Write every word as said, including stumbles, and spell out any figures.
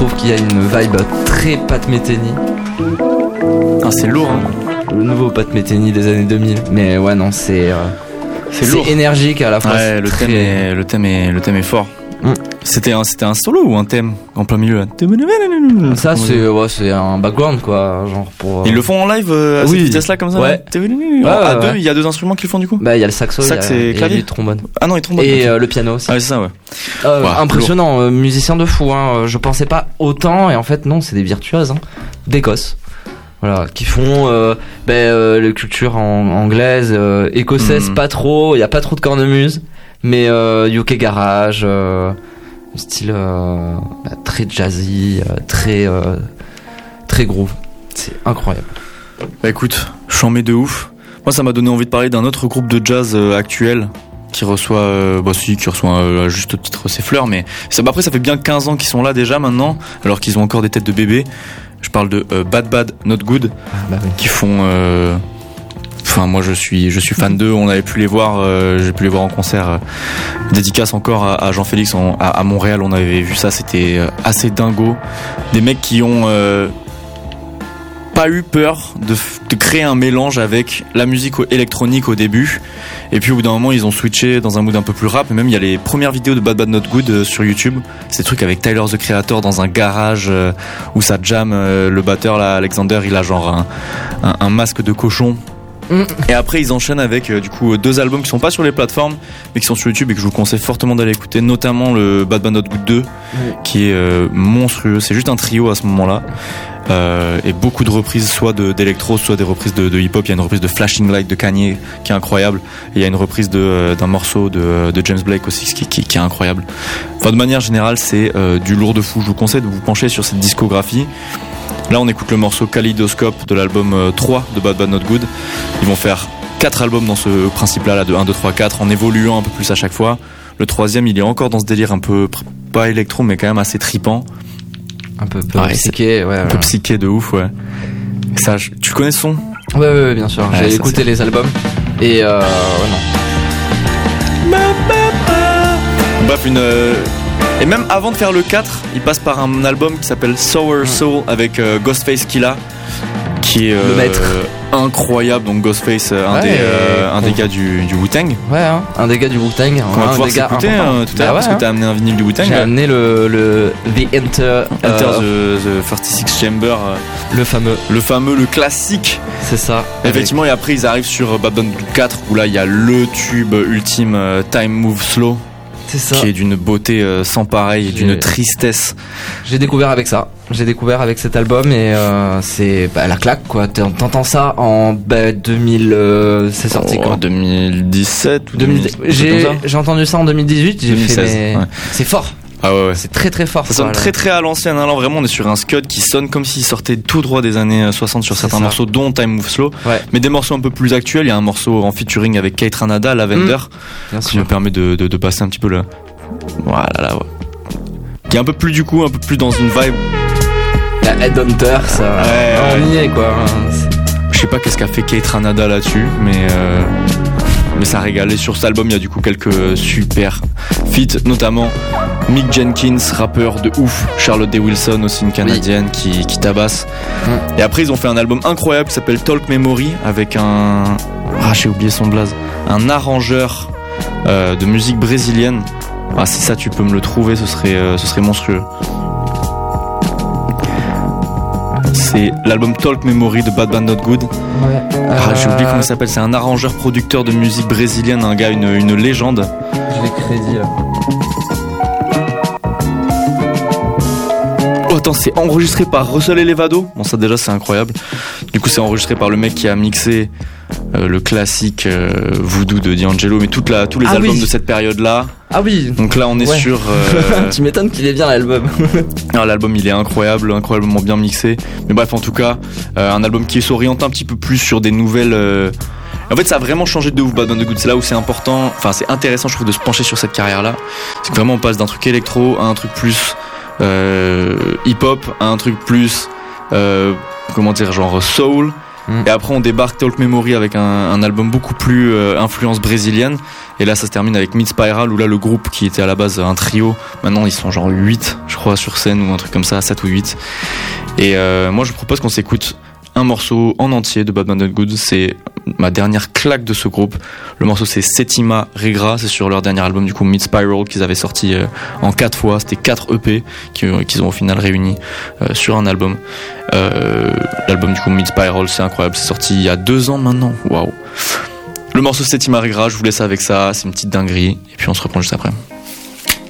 trouve qu'il y a une vibe très Pat Metheny. Ah, c'est lourd, hein. Le nouveau Pat Metheny des années deux mille. Mais ouais, non, c'est. Euh, c'est c'est lourd. énergique à la fois. Ouais, le, très... thème est, le, thème est, le thème est fort. Mm. C'était, un, c'était un solo ou un thème en plein milieu là. Ça, c'est, ouais, c'est un background quoi. Genre pour. Ils le font en live euh, à oui. cette vitesse-là comme ça. Ouais. Ouais, ouais, à ouais. deux, il y a deux instruments qui le font du coup. Bah, il y a le saxo, Sax il y a, et clavier. et le trombone. Ah non, il trombone. Et euh, le piano aussi. Ah, c'est ça, ouais. Euh, ouais impressionnant, euh, musicien de fou. Hein. Je pensais pas autant, et en fait, non, c'est des virtuoses hein, d'Écosse. Voilà, qui font euh, ben, euh, la culture en, anglaise, euh, écossaise, mm. pas trop. Il y a pas trop de cornemuse, mais euh, U K garage, euh, style euh, bah, très jazzy, euh, très euh, très groove. C'est incroyable. Bah écoute, j'en mets de ouf. Moi, ça m'a donné envie de parler d'un autre groupe de jazz euh, actuel qui reçoit, euh, bah si, qui reçoit euh, à juste titre ses fleurs, mais ça, bah, après ça fait bien quinze ans qu'ils sont là déjà maintenant, alors qu'ils ont encore des têtes de bébé. Je parle de euh, Bad Bad Not Good, ah, bah oui. qui font. Euh, Enfin, moi, je suis, je suis fan d'eux. On avait pu les voir, euh, j'ai pu les voir en concert. Euh, dédicace encore à, à Jean-Félix en, à, à Montréal. On avait vu ça, c'était assez dingo. Des mecs qui ont euh, pas eu peur de, de créer un mélange avec la musique électronique au début. Et puis au bout d'un moment, ils ont switché dans un mood un peu plus rap. Et même, il y a les premières vidéos de Bad Bad Not Good euh, sur YouTube. C'est des trucs avec Tyler the Creator dans un garage euh, où ça jam. Euh, le batteur, là, Alexander, il a genre un, un, un masque de cochon. Et après ils enchaînent avec euh, du coup deux albums qui sont pas sur les plateformes mais qui sont sur YouTube et que je vous conseille fortement d'aller écouter, notamment le Bad Bad Not Good deux oui. qui est euh, monstrueux. C'est juste un trio à ce moment-là euh, et beaucoup de reprises, soit de, d'électro, soit des reprises de, de hip-hop. Il y a une reprise de Flashing Light de Kanye qui est incroyable et il y a une reprise de, euh, d'un morceau de, de James Blake aussi qui, qui, qui est incroyable. Enfin, de manière générale, c'est euh, du lourd de fou. Je vous conseille de vous pencher sur cette discographie. Là, on écoute le morceau Kaleidoscope de l'album trois de Bad Bad Not Good. Ils vont faire quatre albums dans ce principe-là, là, de un, deux, trois, quatre, en évoluant un peu plus à chaque fois. Le troisième, il est encore dans ce délire un peu, pas électro, mais quand même assez tripant. Un peu, peu ouais, psyché, ouais. Un ouais. peu psyché de ouf, ouais. Et ça, tu connais ce son ? Ouais, ouais, ouais, bien sûr. Ouais, J'ai ça, écouté c'est... les albums. Et euh, ouais, non. Bref, une... Euh... Et même avant de faire le quatre, il passe par un album qui s'appelle Sour Soul avec euh, Ghostface Killah, qui est euh, le maître. Incroyable. Donc Ghostface, un, ouais, des, euh, un des gars du, du Wu-Tang. Ouais, hein, un des gars du Wu-Tang. On va pouvoir s'écouter hein, tout à l'heure bah ouais, parce que t'as amené un vinyle du Wu-Tang. J'ai amené le, le The Enter, Enter euh, the, the thirty-six Chamber. Le fameux. Le fameux, le classique. C'est ça. Effectivement, avec... et après ils arrivent sur Bad Bad quatre où là il y a le tube ultime uh, Time Move Slow. C'est ça. Qui est d'une beauté euh, sans pareil et d'une tristesse. J'ai découvert avec ça. J'ai découvert avec cet album et euh, c'est bah, la claque quoi. T'entends ça en bah, deux mille. Euh, c'est sorti oh, quand deux mille dix-sept ou deux mille dix. J'ai, j'ai entendu ça en deux mille dix-huit. J'ai deux mille seize, fait mes... ouais. C'est fort. Ah ouais, ouais. C'est très très fort. Ça sonne très très à l'ancienne. Alors vraiment, on est sur un scud qui sonne comme s'il sortait tout droit des années soixante sur c'est certains ça. morceaux, dont Time Move Slow. Ouais. Mais des morceaux un peu plus actuels. Il y a un morceau en featuring avec Kate Ranada, Lavender, mmh. qui me permet de, de, de passer un petit peu le. Voilà, là, ouais. Qui est un peu plus du coup, un peu plus dans une vibe. La Headhunter, ça. Ouais, on y est quoi. Je sais pas qu'est-ce qu'a fait Kate Ranada là-dessus, mais euh, mais ça régale. Et sur cet album, il y a du coup quelques super feats, notamment Mick Jenkins, rappeur de ouf, Charlotte Day Wilson, aussi une Canadienne oui. qui, qui tabasse. Mmh. Et après, ils ont fait un album incroyable qui s'appelle Talk Memory avec un. Ah, j'ai oublié son blaze. Un arrangeur euh, de musique brésilienne. Ah, si ça tu peux me le trouver, ce serait, euh, ce serait monstrueux. C'est l'album Talk Memory de Bad Bad Not Good. Ouais. Euh... Ah, j'ai oublié comment il s'appelle. C'est un arrangeur producteur de musique brésilienne, un gars, une, une légende. Je l'ai crédit là. Oh, attends, c'est enregistré par Russell Elevado. Bon, ça déjà c'est incroyable. Du coup, c'est enregistré par le mec qui a mixé euh, le classique euh, Voodoo de D'Angelo, mais toute la, tous les ah, albums oui. de cette période-là. Ah oui. Donc là, on est ouais. sur. Euh... tu m'étonnes qu'il est bien l'album. Alors, l'album, il est incroyable, incroyablement bien mixé. Mais bref, en tout cas, euh, un album qui s'oriente un petit peu plus sur des nouvelles. Euh... En fait, ça a vraiment changé de ouf, Bad Bad Not Good. C'est là où c'est important, enfin, c'est intéressant, je trouve, de se pencher sur cette carrière-là. C'est que vraiment, on passe d'un truc électro à un truc plus euh, hip-hop, à un truc plus, euh, comment dire, genre soul. Mm. Et après, on débarque Talk Memory avec un, un album beaucoup plus euh, influence brésilienne. Et là, ça se termine avec Mid Spiral, où là, le groupe qui était à la base un trio, maintenant ils sont genre huit, je crois, sur scène ou un truc comme ça, sept ou huit. Et euh, moi, je propose qu'on s'écoute un morceau en entier de Bad Bad Not Good. C'est ma dernière claque de ce groupe. Le morceau, c'est Sétima Regra. C'est sur leur dernier album, du coup, Mid Spiral, qu'ils avaient sorti euh, en quatre fois. C'était quatre E P qu'ils, qu'ils ont au final réunis euh, sur un album. Euh, l'album, du coup, Mid Spiral, c'est incroyable. C'est sorti il y a deux ans maintenant. Waouh. Le morceau Sétima Regra, je vous laisse avec ça. C'est une petite dinguerie. Et puis, on se reprend juste après.